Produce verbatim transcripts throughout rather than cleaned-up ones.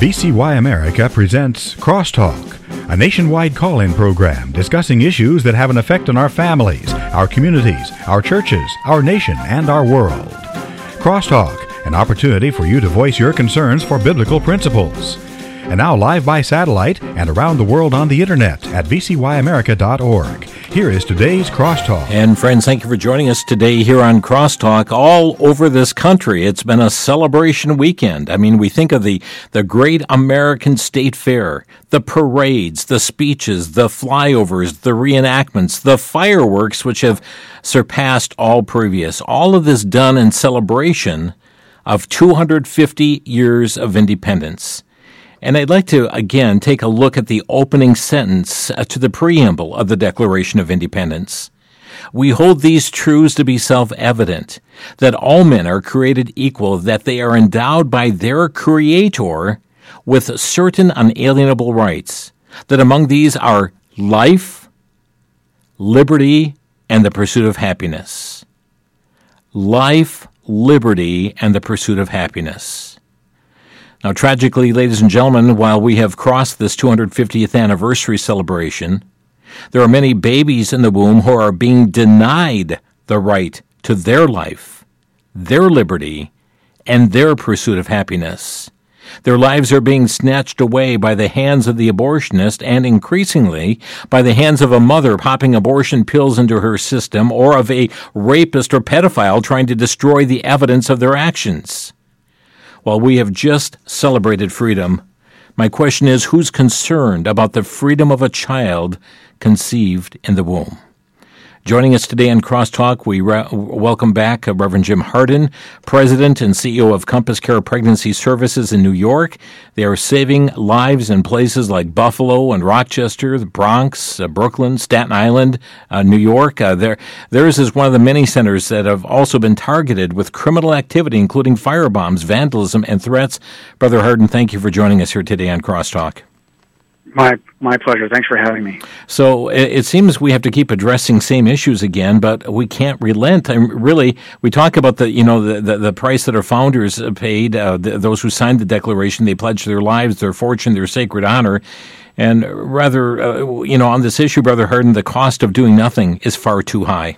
V C Y America presents Crosstalk, a nationwide call-in program discussing issues that have an effect on our families, our communities, our churches, our nation, and our world. Crosstalk, an opportunity for you to voice your concerns for biblical principles. And now live by satellite and around the world on the internet at v c y america dot org. Here is today's Crosstalk. And friends, thank you for joining us today here on Crosstalk. All over this country, it's been a celebration weekend. I mean, we think of the, the great American State Fair, the parades, the speeches, the flyovers, the reenactments, the fireworks, which have surpassed all previous. All of this done in celebration of two hundred fifty years of independence. And I'd like to, again, take a look at the opening sentence to the preamble of the Declaration of Independence. We hold these truths to be self-evident, that all men are created equal, that they are endowed by their Creator with certain unalienable rights, that among these are life, liberty, and the pursuit of happiness. Life, liberty, and the pursuit of happiness. Now, tragically, ladies and gentlemen, while we have crossed this two hundred fiftieth anniversary celebration, there are many babies in the womb who are being denied the right to their life, their liberty, and their pursuit of happiness. Their lives are being snatched away by the hands of the abortionist and, increasingly, by the hands of a mother popping abortion pills into her system or of a rapist or pedophile trying to destroy the evidence of their actions. While we have just celebrated freedom, my question is, who's concerned about the freedom of a child conceived in the womb? Joining us today on Crosstalk, we re- welcome back uh, Reverend Jim Hardin, President and C E O of Compass Care Pregnancy Services in New York. They are saving lives in places like Buffalo and Rochester, the Bronx, uh, Brooklyn, Staten Island, uh, New York. Uh, there, theirs is one of the many centers that have also been targeted with criminal activity, including firebombs, vandalism, and threats. Brother Hardin, thank you for joining us here today on Crosstalk. My my pleasure. Thanks for having me. So it, it seems we have to keep addressing same issues again, but we can't relent. I really, we talk about the you know the the, the price that our founders paid, uh, the, those who signed the Declaration. They pledged their lives, their fortune, their sacred honor, and rather, uh, you know, on this issue, Brother Hardin, the cost of doing nothing is far too high.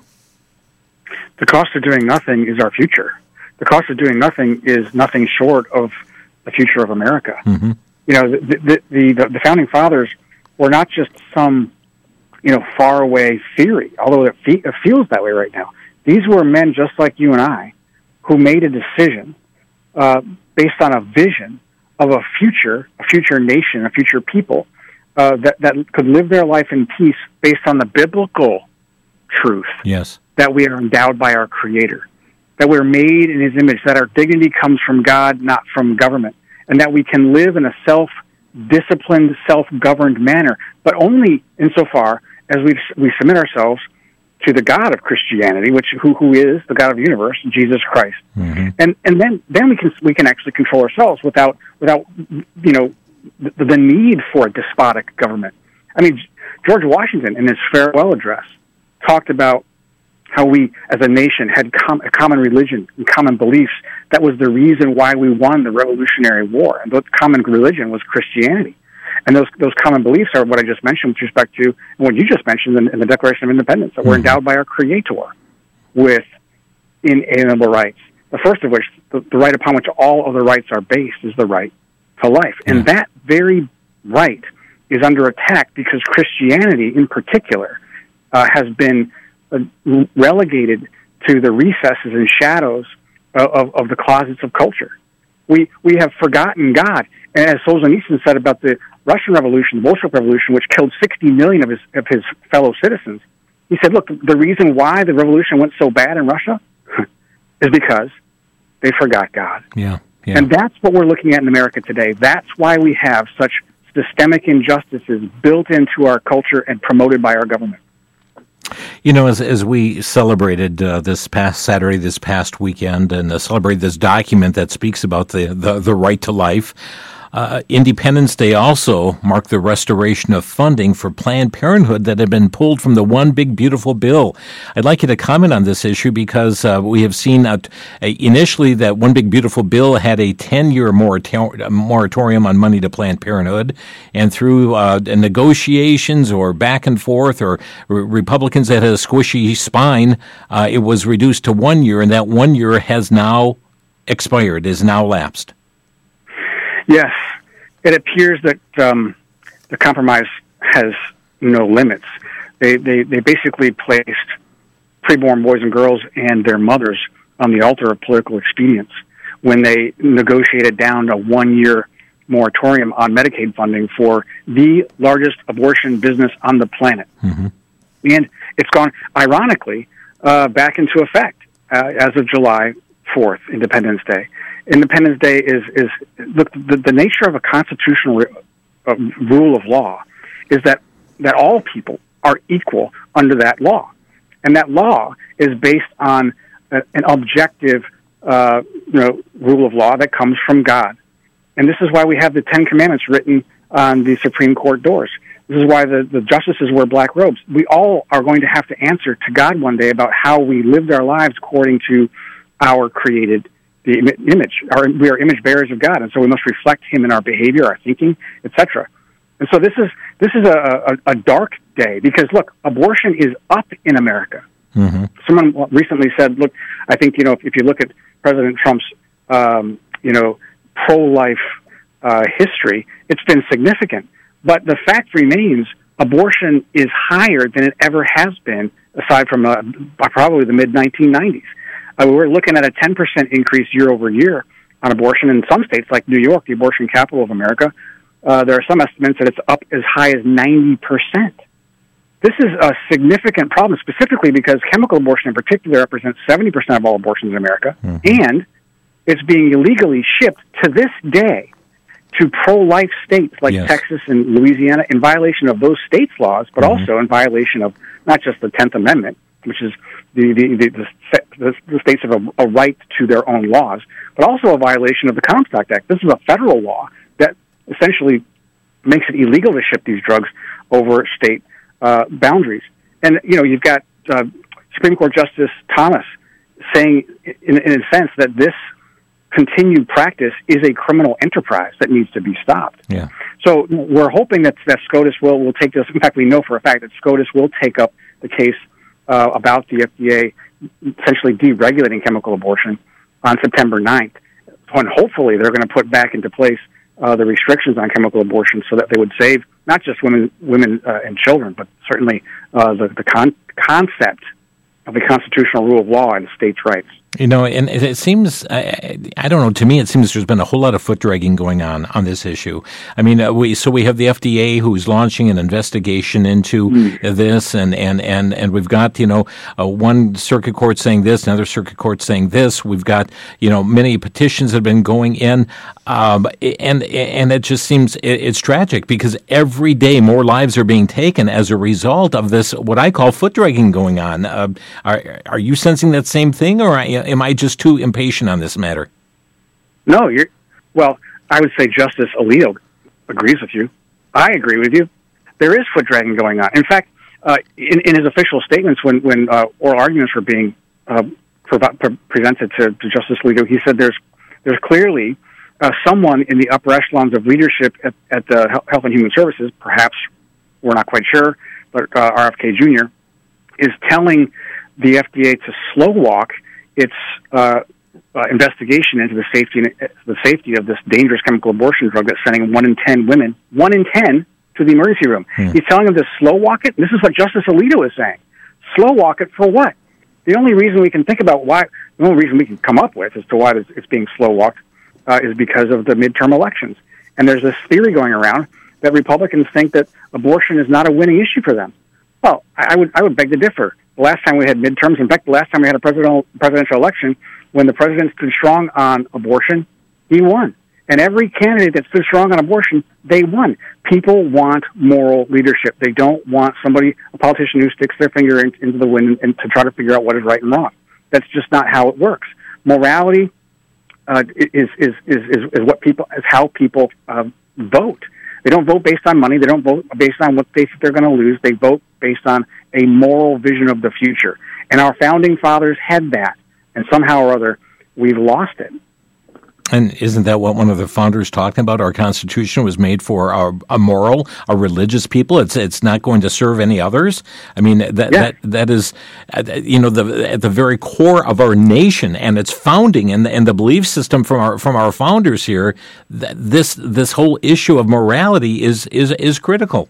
The cost of doing nothing is our future. The cost of doing nothing is nothing short of the future of America. Mm-hmm. You know, the, the the the founding fathers were not just some, you know, faraway theory, although it, fe- it feels that way right now. These were men just like you and I who made a decision uh, based on a vision of a future, a future nation, a future people uh, that, that could live their life in peace based on the biblical truth Yes. that we are endowed by our Creator, that we're made in His image, that our dignity comes from God, not from government, and that we can live in a self-disciplined, self-governed manner, but only insofar as we we submit ourselves to the God of Christianity, which who who is the God of the universe, Jesus Christ, mm-hmm. and and then then we can we can actually control ourselves without without you know the, the need for a despotic government. I mean, George Washington, in his farewell address, talked about how we, as a nation, had com- a common religion and common beliefs. That was the reason why we won the Revolutionary War. And that common religion was Christianity. And those those common beliefs are what I just mentioned with respect to, and what you just mentioned in, in the Declaration of Independence, that mm-hmm. we're endowed by our Creator with inalienable rights. The first of which, the, the right upon which all other rights are based, is the right to life. And mm-hmm. that very right is under attack because Christianity, in particular, uh, has been uh, relegated to the recesses and shadows of, of the closets of culture. We we have forgotten God. And as Solzhenitsyn said about the Russian Revolution, the Bolshevik Revolution, which killed sixty million of his of his fellow citizens, he said, look, the reason why the revolution went so bad in Russia is because they forgot God. Yeah, yeah. And that's what we're looking at in America today. That's why we have such systemic injustices built into our culture and promoted by our government. You know, as as we celebrated uh, this past Saturday, this past weekend, and uh, celebrated this document that speaks about the, the, the right to life, Uh, Independence Day also marked the restoration of funding for Planned Parenthood that had been pulled from the One Big Beautiful Bill. I'd like you to comment on this issue because uh, we have seen uh, initially that One Big Beautiful Bill had a ten-year morator- moratorium on money to Planned Parenthood, and through uh, negotiations or back and forth or re- Republicans that had a squishy spine, uh, it was reduced to one year, and that one year has now expired, is now lapsed. Yes, it appears that um, the compromise has no limits. They, they they basically placed preborn boys and girls and their mothers on the altar of political expedience when they negotiated down a one-year moratorium on Medicaid funding for the largest abortion business on the planet. Mm-hmm. And it's gone, ironically, uh, back into effect uh, as of July fourth, Independence Day. Independence Day is, is look, the, the nature of a constitutional uh, rule of law is that, that all people are equal under that law. And that law is based on a, an objective uh, you know, rule of law that comes from God. And this is why we have the Ten Commandments written on the Supreme Court doors. This is why the, the justices wear black robes. We all are going to have to answer to God one day about how we lived our lives according to our created the image. Our, we are image bearers of God, and so we must reflect Him in our behavior, our thinking, et cetera. And so this is this is a, a, a dark day because, look, abortion is up in America. Mm-hmm. Someone recently said, look, I think, you know, if, if you look at President Trump's, um, you know, pro-life uh, history, it's been significant. But the fact remains, abortion is higher than it ever has been, aside from uh, probably the mid nineteen nineties. Uh, we're looking at a ten percent increase year over year on abortion in some states like New York, the abortion capital of America. Uh, there are some estimates that it's up as high as ninety percent. This is a significant problem, specifically because chemical abortion in particular represents seventy percent of all abortions in America, mm-hmm. and it's being illegally shipped to this day to pro-life states like yes. Texas and Louisiana in violation of those states' laws, but mm-hmm. also in violation of not just the tenth Amendment, which is the the, the, the, the states have a, a right to their own laws, but also a violation of the Comstock Act. This is a federal law that essentially makes it illegal to ship these drugs over state uh, boundaries. And, you know, you've got uh, Supreme Court Justice Thomas saying, in, in a sense, that this continued practice is a criminal enterprise that needs to be stopped. Yeah. So we're hoping that, that SCOTUS will, will take this. In fact, we know for a fact that SCOTUS will take up the case uh, about the F D A essentially deregulating chemical abortion on September ninth. And hopefully they're going to put back into place uh, the restrictions on chemical abortion so that they would save not just women women uh, and children, but certainly uh, the, the con- concept of the constitutional rule of law and states' rights. You know, and it seems, I, I don't know, to me it seems there's been a whole lot of foot dragging going on on this issue. I mean, uh, we so we have the F D A who's launching an investigation into mm. this, and, and, and, and we've got, you know, uh, one circuit court saying this, another circuit court saying this. We've got, you know, many petitions that have been going in, um, and and it just seems, it, it's tragic because every day more lives are being taken as a result of this, what I call foot dragging going on. Uh, are, are you sensing that same thing, or are am I just too impatient on this matter? No, you're. Well, I would say Justice Alito agrees with you. I agree with you. There is foot dragging going on. In fact, uh, in, in his official statements, when when uh, oral arguments were being uh, pre- pre- presented to, to Justice Alito, he said there's there's clearly uh, someone in the upper echelons of leadership at, at the Health and Human Services, perhaps we're not quite sure, but uh, R F K Junior is telling the F D A to slow walk its uh, uh, investigation into the safety the safety of this dangerous chemical abortion drug that's sending one in ten women, one in ten, to the emergency room. Hmm. He's telling them to slow walk it. This is what Justice Alito is saying. Slow walk it for what? The only reason we can think about why, the only reason we can come up with as to why it's being slow walked uh, is because of the midterm elections. And there's this theory going around that Republicans think that abortion is not a winning issue for them. Well, I would I would beg to differ. The last time we had midterms, in fact, the last time we had a presidential presidential election, when the president stood strong on abortion, he won. And every candidate that stood strong on abortion, they won. People want moral leadership. They don't want somebody, a politician who sticks their finger in, into the wind and, and to try to figure out what is right and wrong. That's just not how it works. Morality uh, is, is, is, is, is what people, is how people uh, vote. They don't vote based on money. They don't vote based on what they think they're going to lose. They vote based on a moral vision of the future. And our founding fathers had that, and somehow or other, we've lost it. And isn't that what one of the founders talked about? Our Constitution was made for our, a moral, a religious people. It's it's not going to serve any others. I mean, that yeah. that that is, you know, the at the very core of our nation and its founding and the, and the belief system from our from our founders here. That this this whole issue of morality is is is critical.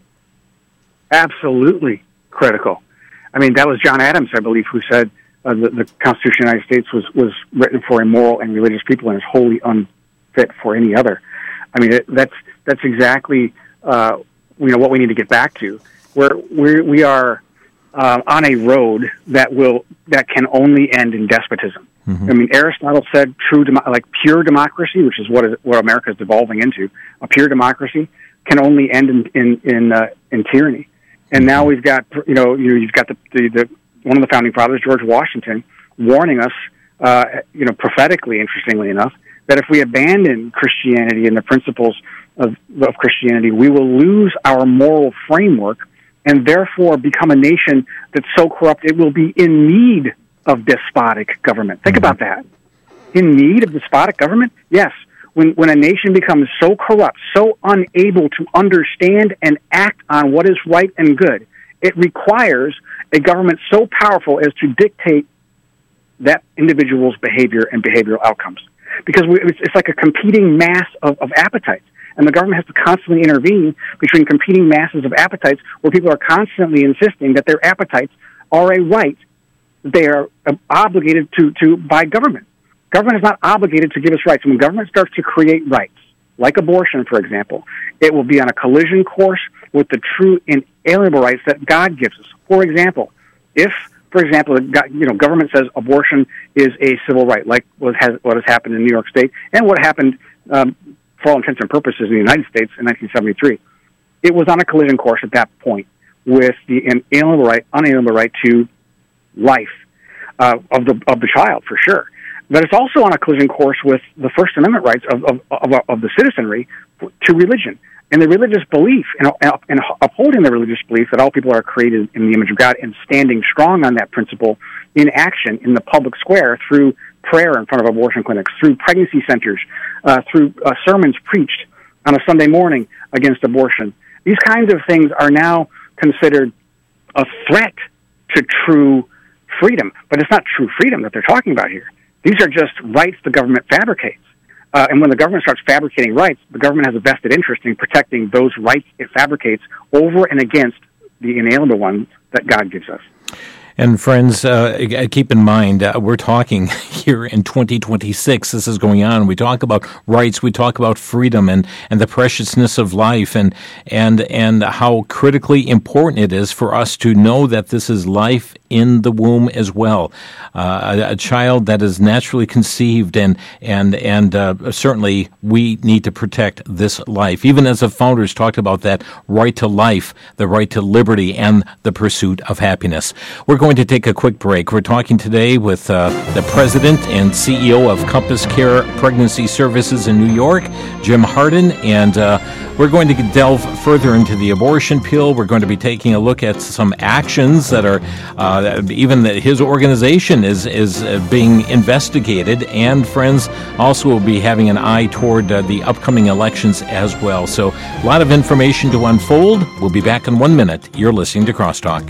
Absolutely critical. I mean, that was John Adams, I believe, who said, Uh, the, the Constitution of the United States was, was written for a moral and religious people and is wholly unfit for any other. I mean, it, that's that's exactly uh, you know what we need to get back to. We're, we're we are uh, on a road that will that can only end in despotism. Mm-hmm. I mean, Aristotle said true demo- like pure democracy, which is what is what America is devolving into. A pure democracy can only end in in in, uh, in tyranny. And now we've got you know you know you've got the the, the one of the founding fathers, George Washington, warning us, uh, you know, prophetically, interestingly enough, that if we abandon Christianity and the principles of, of Christianity, we will lose our moral framework and therefore become a nation that's so corrupt it will be in need of despotic government. Think about that. In need of despotic government? Yes. When, when a nation becomes so corrupt, so unable to understand and act on what is right and good, it requires a government so powerful as to dictate that individual's behavior and behavioral outcomes. Because we, it's, it's like a competing mass of, of appetites. And the government has to constantly intervene between competing masses of appetites where people are constantly insisting that their appetites are a right that they are obligated to, to by government. Government is not obligated to give us rights. And when government starts to create rights, like abortion, for example, it will be on a collision course with the true inalienable rights that God gives us. For example, if, for example, you know, government says abortion is a civil right, like what has what has happened in New York State and what happened, um, for all intents and purposes, in the United States in nineteen seventy-three, it was on a collision course at that point with the inalienable right, unalienable right to life uh, of the of the child, for sure. But it's also on a collision course with the First Amendment rights of of, of, of the citizenry to religion. And the religious belief, and, and upholding the religious belief that all people are created in the image of God and standing strong on that principle in action in the public square through prayer in front of abortion clinics, through pregnancy centers, uh, through uh, sermons preached on a Sunday morning against abortion. These kinds of things are now considered a threat to true freedom. But it's not true freedom that they're talking about here. These are just rights the government fabricates. Uh, and when the government starts fabricating rights, the government has a vested interest in protecting those rights it fabricates over and against the inalienable ones that God gives us. And friends, uh, keep in mind, uh, we're talking here in twenty twenty-six. This is going on. We talk about rights. We talk about freedom and, and the preciousness of life and and and how critically important it is for us to know that this is life in the womb as well. Uh, a, a child that is naturally conceived, and and and uh, certainly we need to protect this life. Even as the founders talked about that right to life, the right to liberty, and the pursuit of happiness. We're going to take a quick break. We're talking today with uh, the president and C E O of Compass Care Pregnancy Services in New York, Jim Hardin, and uh, we're going to delve further into the abortion pill. We're going to be taking a look at some actions that are, uh, even that his organization is is uh, being investigated, and friends, also will be having an eye toward uh, the upcoming elections as well. So a lot of information to unfold. We'll be back in one minute. You're listening to Crosstalk.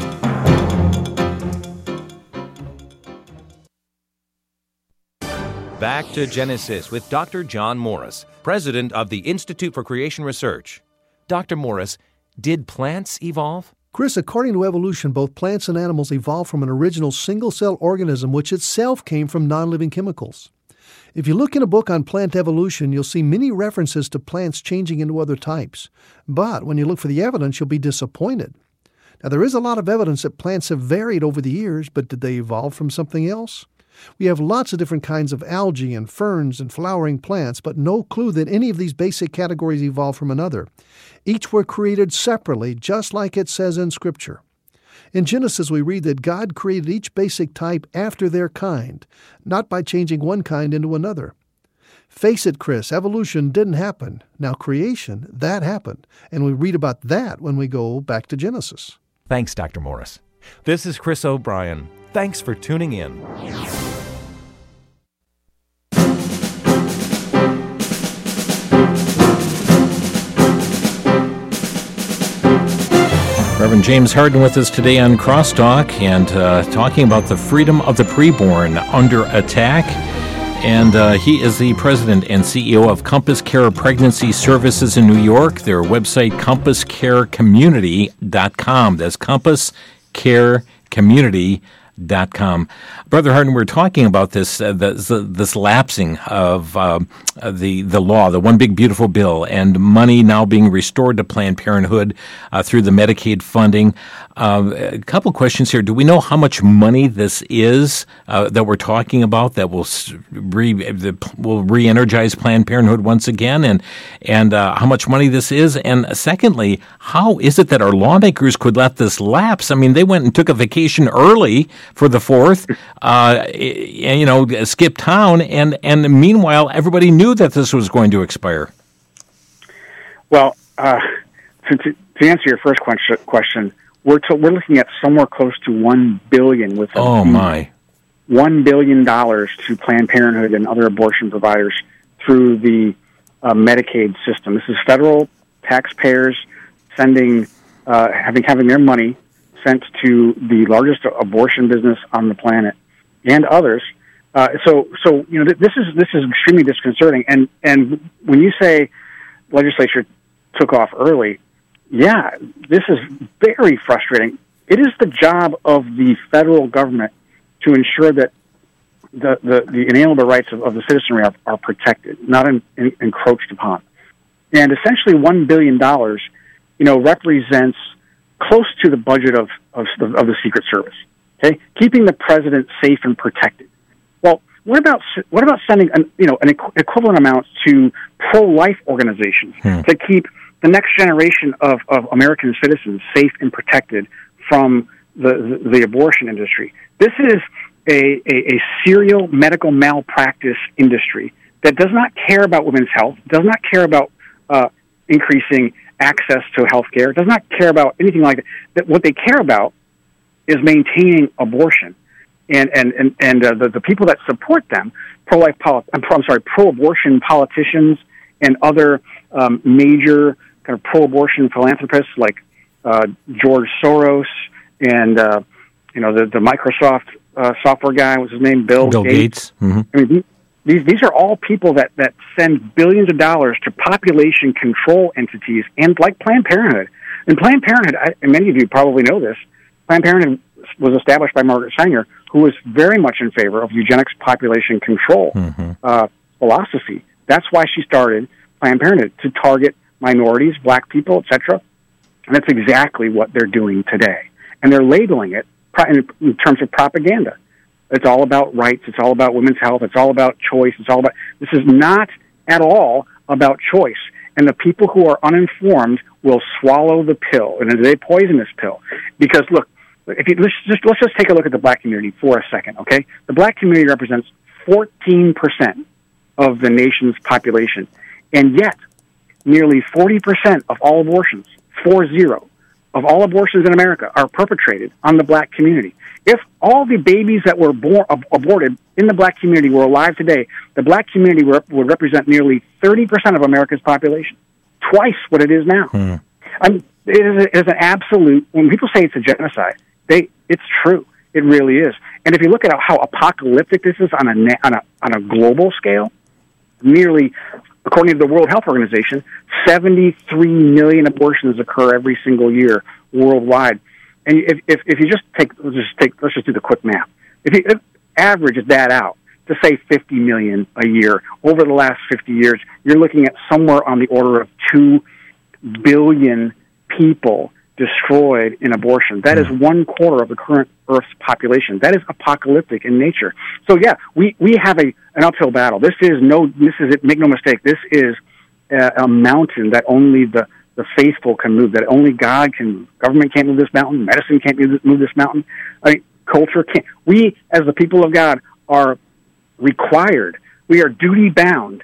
Back to Genesis with Doctor John Morris, president of the Institute for Creation Research. Doctor Morris, did plants evolve? Chris, according to evolution, both plants and animals evolved from an original single-cell organism which itself came from non-living chemicals. If you look in a book on plant evolution, you'll see many references to plants changing into other types. But when you look for the evidence, you'll be disappointed. Now, there is a lot of evidence that plants have varied over the years, but did they evolve from something else? We have lots of different kinds of algae and ferns and flowering plants, but no clue that any of these basic categories evolved from another. Each were created separately, just like it says in Scripture. In Genesis, we read that God created each basic type after their kind, not by changing one kind into another. Face it, Chris, evolution didn't happen. Now creation, that happened. And we read about that when we go back to Genesis. Thanks, Doctor Morris. This is Chris O'Brien. Thanks for tuning in. Reverend James Harden with us today on Crosstalk, and uh, talking about the freedom of the preborn under attack. And uh, he is the president and C E O of Compass Care Pregnancy Services in New York. Their website, compass care community dot com. That's compass care community dot com. Brother Harden, we're talking about this uh, this, uh, this lapsing of uh, the the law, the One Big Beautiful Bill, and money now being restored to Planned Parenthood uh, through the Medicaid funding. Uh, a couple questions here. Do we know how much money this is uh, that we're talking about that will re will re-energize Planned Parenthood once again, and and uh, how much money this is? And secondly, how is it that our lawmakers could let this lapse? I mean, they went and took a vacation early for the fourth, uh, you know, skip town, and, and meanwhile, everybody knew that this was going to expire. Well, uh, to, to, to answer your first question, question we're to, we're looking at somewhere close to one billion with a oh my one billion dollars to Planned Parenthood and other abortion providers through the uh, Medicaid system. This is federal taxpayers sending, uh, having having their money sent to the largest abortion business on the planet and others. Uh, so, so you know, th- this is this is extremely disconcerting. And and when you say legislature took off early, yeah, this is very frustrating. It is the job of the federal government to ensure that the the, the inalienable rights of, of the citizenry are, are protected, not in, in, encroached upon. And essentially, one billion dollars, you know, represents close to the budget of, of of the Secret Service. Okay, keeping the president safe and protected. Well, what about what about sending an you know an equivalent amount to pro-life organizations hmm. to keep the next generation of, of American citizens safe and protected from the, the, the abortion industry? This is a, a, a serial medical malpractice industry that does not care about women's health, does not care about uh, increasing access to health care, does not care about anything like that. That what they care about is maintaining abortion. And and and, and uh, the, the people that support them, pro-life, poli- I'm, I'm sorry, pro-abortion politicians and other um, major kind of pro-abortion philanthropists like uh, George Soros and uh, you know the the Microsoft uh, software guy, what's his name, Bill, Bill Gates. Gates. Mm-hmm. I mean, these these are all people that, that send billions of dollars to population control entities and like Planned Parenthood. And Planned Parenthood, I, and many of you probably know this, Planned Parenthood was established by Margaret Sanger, who was very much in favor of eugenics population control mm-hmm. uh, philosophy. That's why she started Planned Parenthood, to target minorities, black people, et cetera. And that's exactly what they're doing today. And they're labeling it in terms of propaganda. It's all about rights. It's all about women's health. It's all about choice. It's all about... This is not at all about choice. And the people who are uninformed will swallow the pill, and it's a poisonous pill. Because, look, if you, let's, just, let's just take a look at the black community for a second, okay? The black community represents fourteen percent of the nation's population. And yet, nearly forty percent of all abortions, four zero, of all abortions in America are perpetrated on the black community. If all the babies that were born, ab- aborted in the black community were alive today, the black community rep- would represent nearly thirty percent of America's population, twice what it is now. Hmm. I mean, it is, a, it is an absolute, when people say it's a genocide, they it's true. It really is. And if you look at how apocalyptic this is on a, na- on a, on a global scale, nearly, according to the World Health Organization, seventy-three million abortions occur every single year worldwide. And if if, if you just take let's just take let's just do the quick math. If you if average that out to say fifty million a year over the last fifty years, you're looking at somewhere on the order of two billion people destroyed in abortion. That is one quarter of the current Earth's population. That is apocalyptic in nature. So yeah, we, we have a an uphill battle. This is no this is it. Make no mistake. This is a, a mountain that only the, the faithful can move. That only God can move. Government can't move this mountain. Medicine can't move this, move this mountain. I mean, culture can't. We, as the people of God, are required. We are duty bound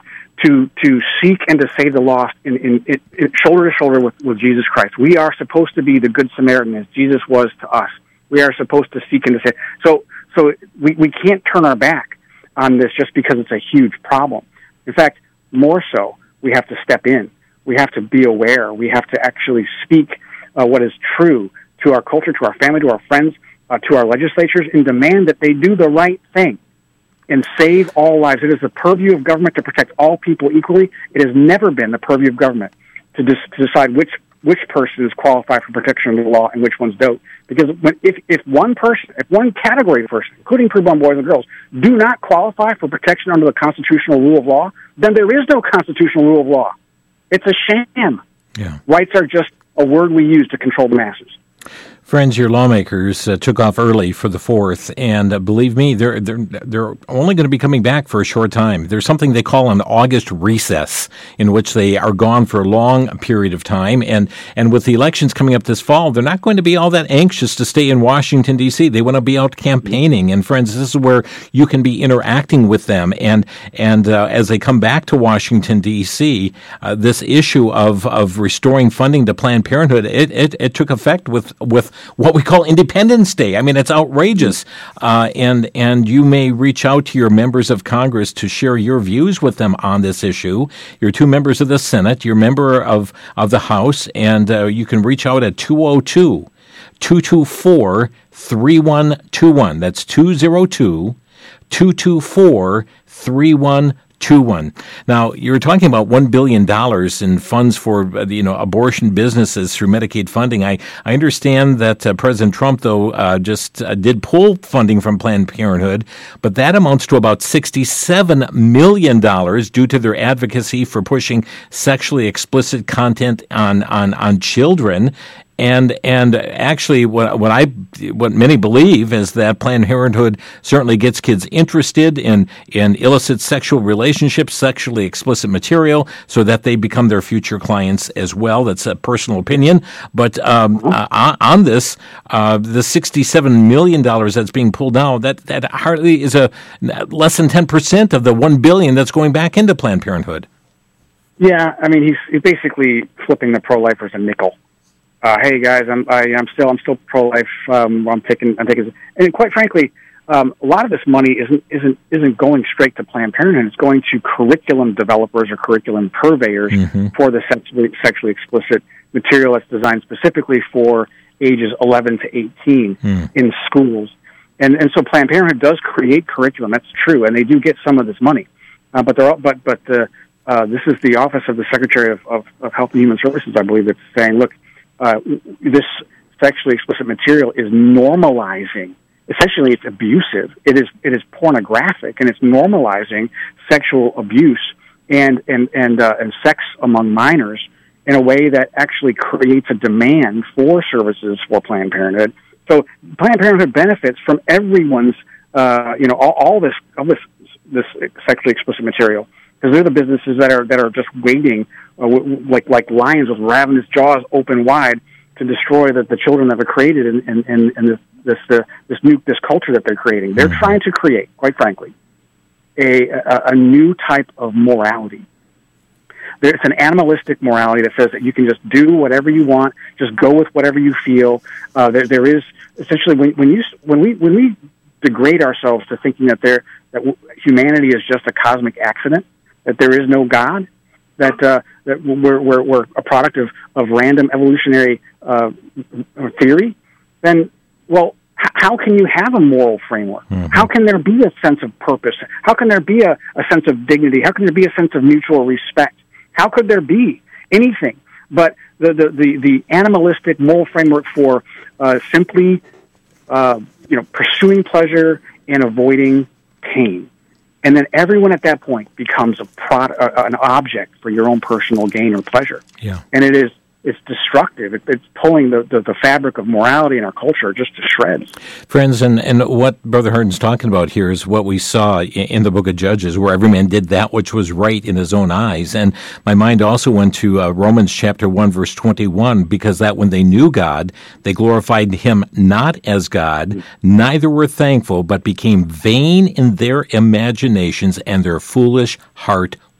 to to seek and to save the lost in, in, in, in shoulder to shoulder with, with Jesus Christ. We are supposed to be the Good Samaritan as Jesus was to us. We are supposed to seek and to save. So, so we, we can't turn our back on this just because it's a huge problem. In fact, more so, we have to step in. We have to be aware. We have to actually speak uh, what is true to our culture, to our family, to our friends, uh, to our legislatures, and demand that they do the right thing and save all lives. It is the purview of government to protect all people equally. It has never been the purview of government to, dis- to decide which which persons qualify for protection under the law and which ones don't. Because when, if, if one person, if one category of person, including preborn boys and girls, do not qualify for protection under the constitutional rule of law, then there is no constitutional rule of law. It's a sham. Yeah. Rights are just a word we use to control the masses. Friends, your lawmakers uh, took off early for the fourth, and uh, believe me, they're they're they're only going to be coming back for a short time. There's something they call an August recess, in which they are gone for a long period of time, and and with the elections coming up this fall, they're not going to be all that anxious to stay in Washington, D C. They want to be out campaigning, and friends, this is where you can be interacting with them, and and uh, as they come back to Washington, D C, uh, this issue of of restoring funding to Planned Parenthood, it it, it took effect with with what we call Independence Day. I mean, it's outrageous. Uh, and and you may reach out to your members of Congress to share your views with them on this issue. You're two members of the Senate, you're a member of, of the House, and uh, you can reach out at two oh two, two two four, three one two one. That's two oh two, two two four, three one two one. two one. Now, you're talking about one billion dollars in funds for, you know, abortion businesses through Medicaid funding. I, I understand that uh, President Trump, though, uh, just uh, did pull funding from Planned Parenthood, but that amounts to about sixty-seven million dollars due to their advocacy for pushing sexually explicit content on, on, on children. And and actually, what what I what many believe is that Planned Parenthood certainly gets kids interested in in illicit sexual relationships, sexually explicit material, so that they become their future clients as well. That's a personal opinion, but um, uh, on this, uh, the sixty-seven million dollars that's being pulled out, that that hardly is a less than ten percent of the one billion that's going back into Planned Parenthood. Yeah, I mean, he's, he's basically flipping the pro-lifers a nickel. Uh, hey guys, I'm I, I'm still I'm still pro-life. Um, I'm taking I'm taking, and quite frankly, um, a lot of this money isn't isn't isn't going straight to Planned Parenthood. It's going to curriculum developers or curriculum purveyors mm-hmm. for the sexually, sexually explicit material that's designed specifically for ages eleven to eighteen mm. in schools. And and so Planned Parenthood does create curriculum. That's true, and they do get some of this money. Uh, but they're but but uh, uh, this is the Office of the Secretary of, of, of Health and Human Services, I believe, that's saying, look. Uh, this sexually explicit material is normalizing. Essentially, it's abusive. It is it is pornographic, and it's normalizing sexual abuse and and and uh, and sex among minors in a way that actually creates a demand for services for Planned Parenthood. So Planned Parenthood benefits from everyone's uh, you know all, all this all this this sexually explicit material, because they're the businesses that are that are just waiting, uh, w- like like lions with ravenous jaws open wide, to destroy the, the children that are created in, in, in, in this this uh, this new this culture that they're creating. They're mm-hmm. trying to create, quite frankly, a, a a new type of morality. There's an animalistic morality that says that you can just do whatever you want, just go with whatever you feel. Uh, there there is essentially when when you when we when we degrade ourselves to thinking that there that humanity is just a cosmic accident, that there is no God, that uh, that we're, we're we're a product of, of random evolutionary uh, theory, then well, h- how can you have a moral framework? Mm-hmm. How can there be a sense of purpose? How can there be a, a sense of dignity? How can there be a sense of mutual respect? How could there be anything but the the the, the animalistic moral framework for uh, simply uh, you know pursuing pleasure and avoiding pain? And then everyone at that point becomes a product, uh, an object for your own personal gain or pleasure. Yeah. And it is, it's destructive. It, it's pulling the, the, the fabric of morality in our culture just to shreds. Friends, and, and what Brother Hardin's talking about here is what we saw in, in the book of Judges, where every man did that which was right in his own eyes. And my mind also went to uh, Romans chapter one, verse twenty-one, because that when they knew God, they glorified him not as God, mm-hmm. neither were thankful, but became vain in their imaginations, and their foolish heart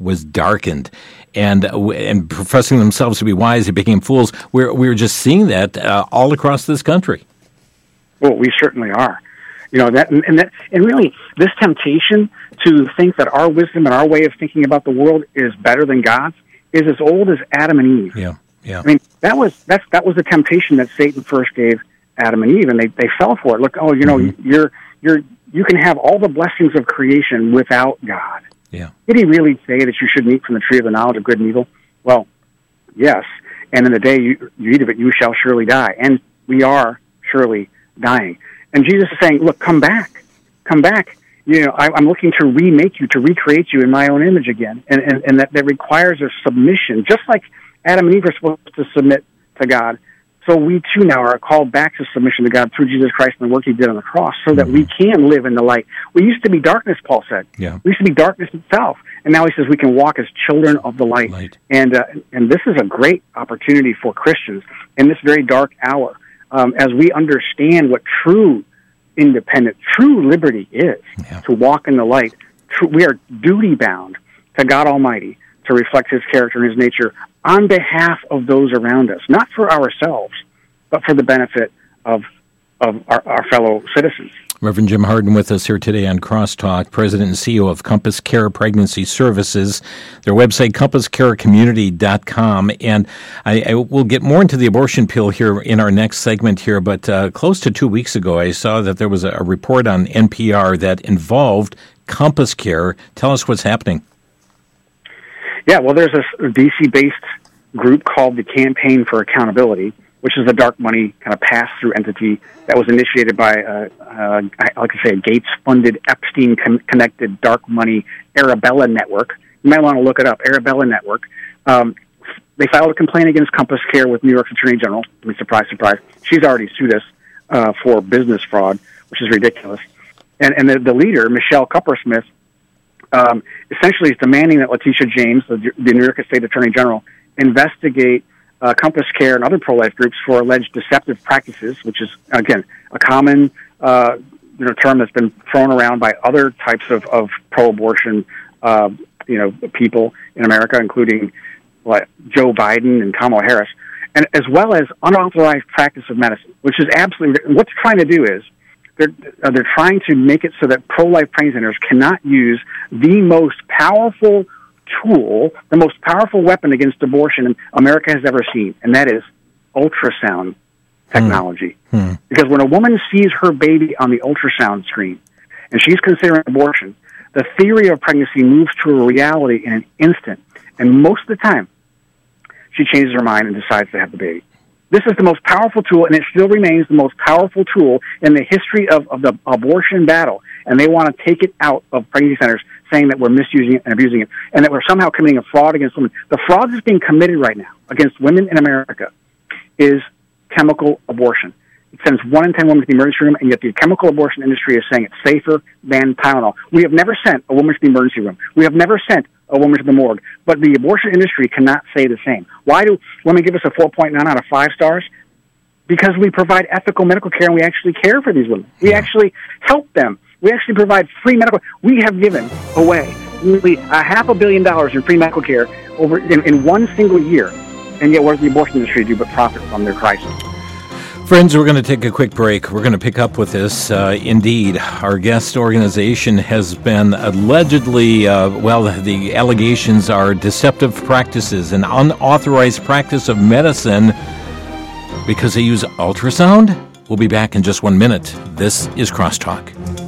was darkened. And and professing themselves to be wise, they became fools. We're we're just seeing that uh, all across this country. Well, we certainly are. You know that, and that, and really, this temptation to think that our wisdom and our way of thinking about the world is better than God's is as old as Adam and Eve. Yeah, yeah. I mean, that was that's that was the temptation that Satan first gave Adam and Eve, and they, they fell for it. Look, oh, you know, mm-hmm. you're you're you can have all the blessings of creation without God. Yeah. Did he really say that you shouldn't eat from the tree of the knowledge of good and evil? Well, yes. And in the day you, you eat of it, you shall surely die. And we are surely dying. And Jesus is saying, look, come back. Come back. You know, I, I'm looking to remake you, to recreate you in my own image again. And, and, and that, that requires a submission, just like Adam and Eve are supposed to submit to God. So we, too, now are called back to submission to God through Jesus Christ and the work he did on the cross so that mm-hmm. we can live in the light. We used to be darkness, Paul said. Yeah. We used to be darkness itself. And now he says we can walk as children of the light. light. And uh, and this is a great opportunity for Christians in this very dark hour um, as we understand what true independent, true liberty is, yeah. to walk in the light. True, we are duty-bound to God Almighty to reflect his character and his nature on behalf of those around us, not for ourselves, but for the benefit of of our, our fellow citizens. Reverend Jim Harden with us here today on Crosstalk, President and C E O of Compass Care Pregnancy Services. Their website, compass care community dot com. And I, I will get more into the abortion pill here in our next segment here, but uh, close to two weeks ago, I saw that there was a, a report on N P R that involved Compass Care. Tell us what's happening. Yeah, well, there's a D C-based group called the Campaign for Accountability, which is a dark money kind of pass-through entity that was initiated by, uh, uh, I like to say, a Gates-funded, Epstein-connected dark money Arabella network. You might want to look it up, Arabella Network. Um, they filed a complaint against Compass Care with New York's Attorney General. I mean, surprise, surprise. She's already sued us uh, for business fraud, which is ridiculous. And, and the, the leader, Michelle Cuppersmith, um, essentially is demanding that Letitia James, the, the New York State Attorney General, investigate Uh, Compass Care and other pro-life groups for alleged deceptive practices, which is, again, a common uh, you know, term that's been thrown around by other types of, of pro-abortion uh, you know, people in America, including what, Joe Biden and Kamala Harris, and as well as unauthorized practice of medicine, which is absolutely, what they're trying to do is they're, uh, they're trying to make it so that pro-life pregnancy centers cannot use the most powerful tool, the most powerful weapon against abortion America has ever seen, and that is ultrasound technology. Mm. Because when a woman sees her baby on the ultrasound screen and she's considering abortion, the theory of pregnancy moves to a reality in an instant, and most of the time she changes her mind and decides to have the baby. This is the most powerful tool, and it still remains the most powerful tool in the history of, of the abortion battle, and they want to take it out of pregnancy centers, saying that we're misusing it and abusing it, and that we're somehow committing a fraud against women. The fraud that's being committed right now against women in America is chemical abortion. It sends one in ten women to the emergency room, and yet the chemical abortion industry is saying it's safer than Tylenol. We have never sent a woman to the emergency room. We have never sent a woman to the morgue, but the abortion industry cannot say the same. Why do women give us a four point nine out of five stars? Because we provide ethical medical care, and we actually care for these women. We actually help them. We actually provide free medical. We have given away nearly a half a billion dollars in free medical care over in, in one single year, and yet what does the abortion industry do but profit from their crisis? Friends, we're going to take a quick break. We're going to pick up with this. Uh, indeed, our guest organization has been allegedly, uh, well, the allegations are deceptive practices, an unauthorized practice of medicine because they use ultrasound. We'll be back in just one minute. This is Crosstalk.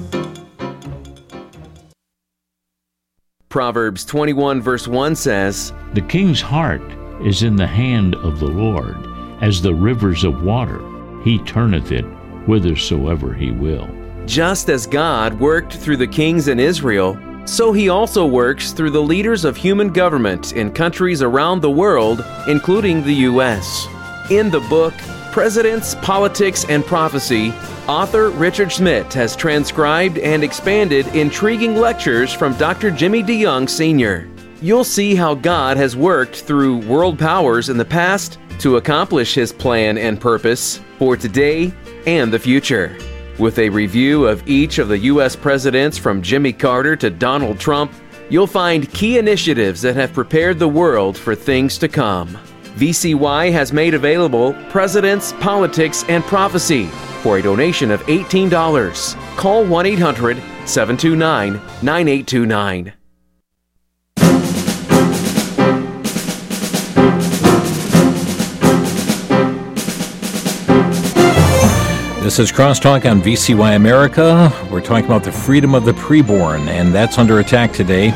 Proverbs twenty-one verse one says, "The king's heart is in the hand of the Lord, as the rivers of water. He turneth it whithersoever he will." Just as God worked through the kings in Israel, so he also works through the leaders of human government in countries around the world, including the U S In the book, Presidents, Politics, and Prophecy, author Richard Schmidt has transcribed and expanded intriguing lectures from Doctor Jimmy DeYoung Senior You'll see how God has worked through world powers in the past to accomplish his plan and purpose for today and the future. With a review of each of the U S presidents from Jimmy Carter to Donald Trump, You'll find key initiatives that have prepared the world for things to come. V C Y has made available Presidents, Politics, and Prophecy for a donation of eighteen dollars. Call one eight hundred seven two nine nine eight two nine. This is Crosstalk on V C Y America. We're talking about the freedom of the preborn, and that's under attack today.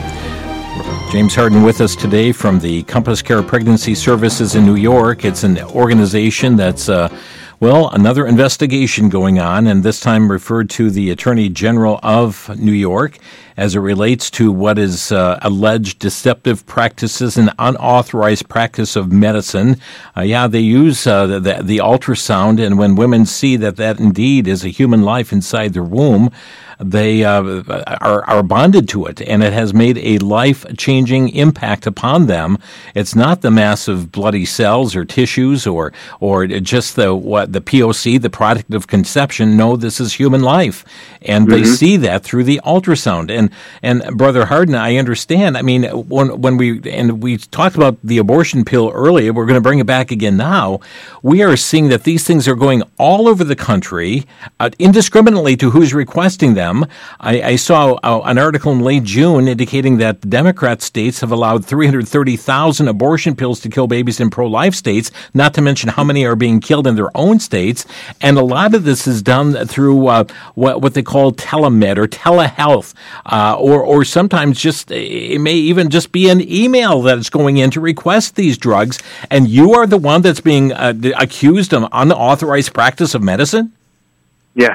James Harden with us today from the Compass Care Pregnancy Services in New York. It's an organization that's, uh, well, another investigation going on, and this time referred to the Attorney General of New York as it relates to what is uh, alleged deceptive practices and unauthorized practice of medicine. Uh, yeah, they use uh, the, the ultrasound, and when women see that that indeed is a human life inside their womb, they uh, are, are bonded to it, and it has made a life-changing impact upon them. It's not the massive bloody cells or tissues or or just the what the P O C, the product of conception. No, this is human life, and mm-hmm. they see that through the ultrasound. And and Brother Harden, I understand. I mean, when when we and we talked about the abortion pill earlier, we're going to bring it back again now. We are seeing that these things are going all over the country, uh, indiscriminately to who's requesting them. I, I saw uh, an article in late June indicating that Democrat states have allowed three hundred thirty thousand abortion pills to kill babies in pro-life states, not to mention how many are being killed in their own states. And a lot of this is done through uh, what, what they call telemed or telehealth, uh, or, or sometimes just it may even just be an email that is going in to request these drugs. And you are the one that's being uh, accused of unauthorized practice of medicine? Yes.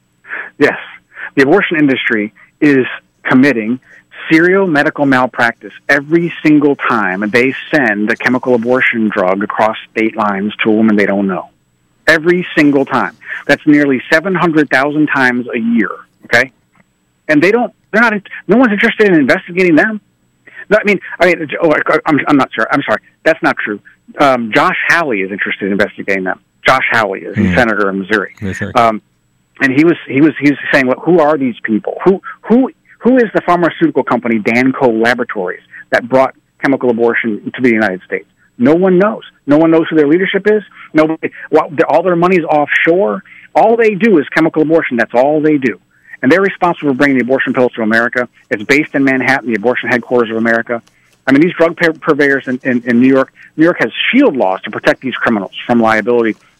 Yes. The abortion industry is committing serial medical malpractice every single time they send a chemical abortion drug across state lines to a woman they don't know. Every single time. That's nearly seven hundred thousand times a year, okay? And they don't, they're not, no one's interested in investigating them. No, I mean, I mean, oh, I'm, I'm not sure. I'm sorry. That's not true. Um, Josh Hawley is interested in investigating them. Josh Hawley is, he's mm. senator in Missouri. Yes, um, And he was he was he was saying, well, who are these people? Who who who is the pharmaceutical company Danco Laboratories that brought chemical abortion to the United States? No one knows. No one knows who their leadership is. Nobody. Well, all their money's offshore. All they do is chemical abortion. That's all they do. And they're responsible for bringing the abortion pills to America. It's based in Manhattan, the abortion headquarters of America. I mean, these drug purveyors in, in, in New York. New York has shield laws to protect these criminals from liability.